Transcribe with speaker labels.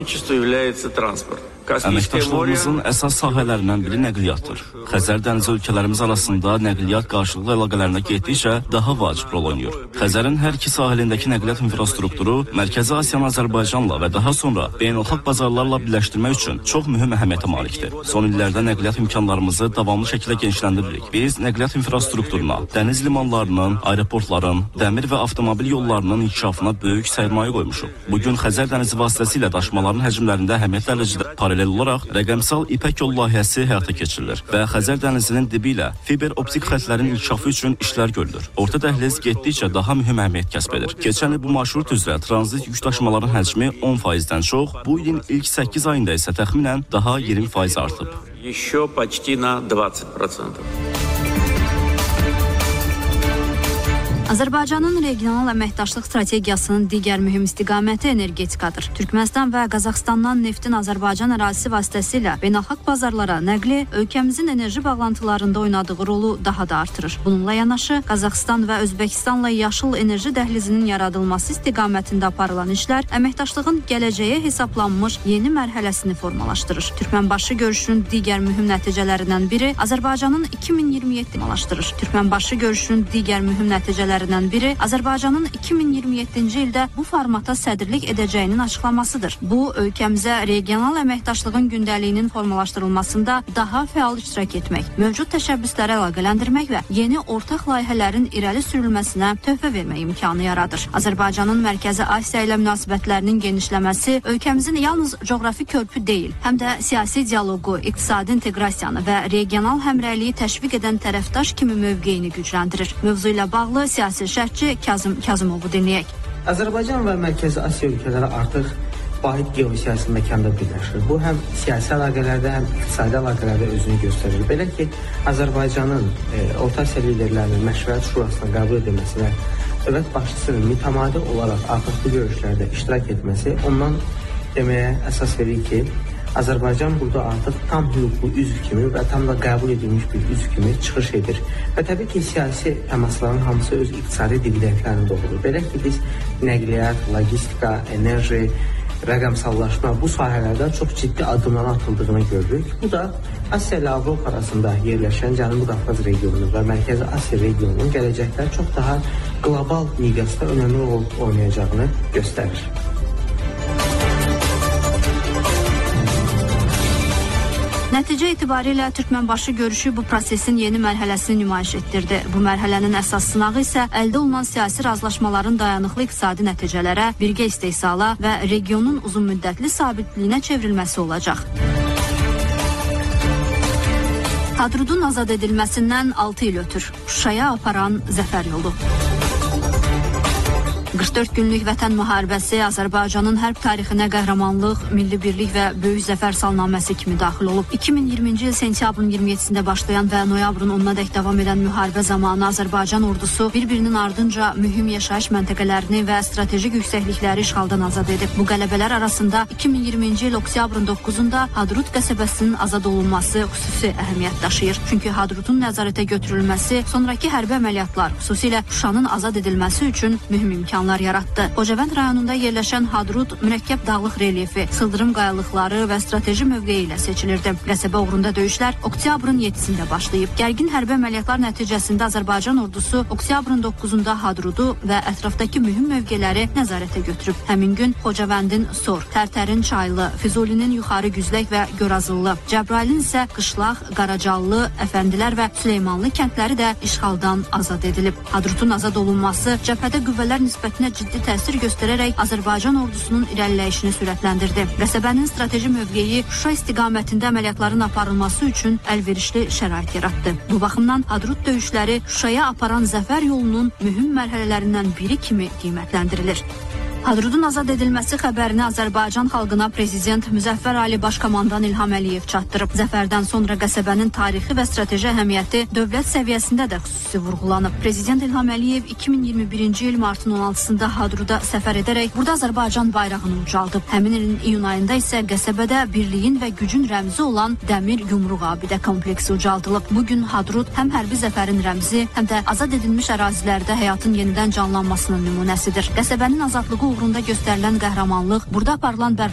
Speaker 1: является транспорт.
Speaker 2: Əməkdaşlığımızın əsas sahələrindən biri nəqliyyatdır. Xəzər dənizi ölkələrimiz arasında nəqliyyat qarşılıqlı əlaqələrinə getdikcə daha vacib rol oynayır. Xəzərin hər iki sahilindəki nəqliyyat infrastrukturu Mərkəzi Asiyanı Azərbaycanla və daha sonra beynəlxalq bazarlarla birləşdirmək üçün çox mühüm əhəmiyyətə malikdir. Son illərdə nəqliyyat imkanlarımızı davamlı şəkildə genişləndiririk. Biz nəqliyyat infrastrukturuna, dəniz limanlarının, aeroportların, dəmir və avtomobil yollarının inkişafına böyük sərmayə qoymuşuq. Bugün Xəzər dənizi vasitəsilə daşımaların həcmlərində əhəmiyyətli dərəcədə paralel olaraq rəqəmsal İpək yol layihəsi həyata keçirilir və Xəzər dənizinin dibi ilə fiber optik xəttlərin inkişafı üçün işlər görülür. Orta dəhliz getdikcə daha mühüm əhəmiyyət kəsb edir. Keçən il bu marşrut üzrə tranzit yük daşımaların həcmi 10%-dən çox, bu ilin ilk 8 ayında isə təxminən daha 20% artıb.
Speaker 1: Еще почти на 20%.
Speaker 3: Azərbaycanın regional əməkdaşlıq strategiyasının digər mühüm istiqaməti energetikadır. Türkmənistan və Qazaxıstandan neftin Azərbaycan ərazisi vasitəsilə beynəlxalq bazarlara nəqli ölkəmizin enerji bağlantılarında oynadığı rolu daha da artırır. Bununla yanaşı, Qazaxıstan və Özbəkistanla yaşıl enerji dəhlizinin yaradılması istiqamətində aparılan işlər əməkdaşlığın gələcəyə hesablanmış yeni mərhələsini formalaşdırır. Türkmənbaşı görüşünün digər mühüm nəticələrindən biri Azərbaycanın 2027 formalaşdırır. Türkmənbaşı görüşünün digər mühüm nəticələrindən biri Azərbaycanın 2027-ci ildə bu formata sədrlik edəcəyinin açıqlamasıdır. Bu, ölkəmizə regional əməkdaşlığın gündəliyinin formalaşdırılmasında daha fəal iştirak etmək, mövcud təşəbbüsləri əlaqələndirmək və yeni ortaq layihələrin irəli sürülməsinə töhfə vermək imkanı yaradır. Azərbaycanın Mərkəzi Asiya ilə münasibətlərinin genişləməsi ölkəmizin yalnız coğrafi körpü deyil, həm də siyasi dialoqu, iqtisadi inteqrasiyanı və regional həmrəyliyi təşviq edən tərəfdaş kimi mövqeyini gücləndirir. Mövzu ilə bağlı siyasi şərhçi Kazım Kazımovu dinləyək.
Speaker 4: Azərbaycan və Mərkəzi Asiya ölkələri artıq vahid geosiyasi məkanda birləşir. Bu, həm siyasi əlaqələrdə, həm iqtisadi əlaqələrdə özünü göstərir. Belə ki, Azərbaycanın Orta Asiya liderlərinin məşvərət şurasına qəbul edilməsinə dövlət başçısının mütəmadi olaraq artıq bu görüşlərdə iştirak etməsi ondan deməyə əsas verir ki, Azərbaycan burada artıq tam hüquqlu üzv kimi və tam da qəbul edilmiş bir üzv kimi çıxış edir. Və təbii ki, siyasi təmasların hamısı öz iqtisadi dividendlərini doğurur. Belə ki, biz nəqliyyat, logistika, enerji, rəqəmsallaşma bu sahələrdə çox ciddi addımlar atıldığını görürük. Bu da Asiya ilə Avropa arasında yerləşən Cənubi Qafqaz regionunun və Mərkəzi Asiya regionunun gələcəkdə çox daha qlobal miqyasda önəmli rol oynayacağını göstərir.
Speaker 3: Nəticə etibarilə Türkmənbaşı görüşü bu prosesin yeni mərhələsini nümayiş etdirdi. Bu mərhələnin əsas sınağı isə əldə olunan siyasi razılaşmaların dayanıqlı iqtisadi nəticələrə, birgə istehsala və regionun uzunmüddətli sabitliyinə çevrilməsi olacaq. Hadrudun azad edilməsindən 6 il ötür. Şuşaya aparan zəfər yolu. 44 günlük vətən müharibəsi Azərbaycanın hərb tarixinə qəhrəmanlıq, milli birlik və böyük zəfər salnaməsi kimi daxil olub. 2020-ci il sentyabrın 27-sində başlayan və noyabrın 10-nadək davam edən müharibə zamanı Azərbaycan ordusu bir-birinin ardınca mühüm yaşayış məntəqələrini və strateji yüksəklikləri işğaldan azad edib. Bu qələbələr arasında 2020-ci il oktyabrın 9-da Hadrut qəsəbəsinin azad olunması xüsusi əhəmiyyət daşıyır. Çünki Hadrutun nəzarətə götürülməsi sonrakı hərbi əməliyyatlar, xüsusilə Şuşanın azad edilməsi üçün mühüm imkanlar yaratdı. Xocavənd rayonunda yerləşən Hadrut mürəkkəb dağlıq relyefi, sıldırım qayalıqları və strateji mövqeyi ilə seçilirdi. Qəsəbə uğrunda döyüşlər oktyabrın 7-sində başlayıb. Gərgin hərbi əməliyyatlar nəticəsində Azərbaycan ordusu oktyabrın 9-da Hadrutu və ətrafdakı mühüm mövqeləri nəzarətə götürüb. Həmin gün Xocavəndin Sor, Tərtərin Çaylı, Füzulinin Yuxarı Güzlək və Görazıllı, Cəbrailin isə Qışlaq, Qaracallı, Əfəndilər və Süleymanlı kəndləri də işğaldan azad edilib. Hadrutun azad olunması cəbhədə qüvvələr nisbətində ciddi təsir göstərərək Azərbaycan ordusunun irəliləyişini sürətləndirdi. Qəsəbənin strateji mövqeyi Şuşa istiqamətində əməliyyatların aparılması üçün əlverişli şərait yaratdı. Bu baxımdan Hadrut döyüşləri Şuşaya aparan zəfər yolunun mühüm mərhələlərindən biri kimi qiymətləndirilir. Hadrudun azad edilməsi xəbərini Azərbaycan xalqına Prezident Müzəffər Ali Başkomandan İlham Əliyev çatdırıb. Zəfərdən sonra qəsəbənin tarixi və strateji əhəmiyyəti dövlət səviyyəsində də xüsusi vurğulanıb. Prezident İlham Əliyev 2021-ci il martın 16-sında Hadruda səfər edərək burada Azərbaycan bayrağını ucaldıb. Həmin ilin iyun ayında isə qəsəbədə birliyin və gücün rəmzi olan Dəmir Yumruq abidə kompleksi ucaldılıb. Bugün Hadrut həm hərbi zəfərin rəmzi, həm də azad edilmiş ərazilərdə həyatın yenidən canlanmasının nümunəsidir. Qəsəbənin azadlığı uğrunda göstərilən qəhrəmanlıq, burada aparılan